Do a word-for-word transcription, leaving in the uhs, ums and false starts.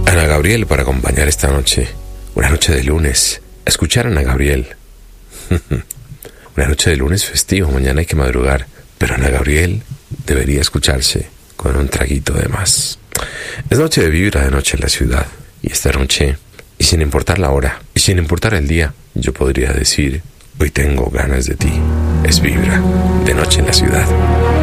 Ana Gabriel para acompañar esta noche. Una noche de lunes. Escuchar a Ana Gabriel. Una noche de lunes festivo, mañana hay que madrugar. Pero Ana Gabriel debería escucharse con un traguito de más. Es noche de vibra, de noche en la ciudad. Y esta noche, y sin importar la hora, y sin importar el día, yo podría decir, hoy tengo ganas de ti. Es vibra, de noche en la ciudad.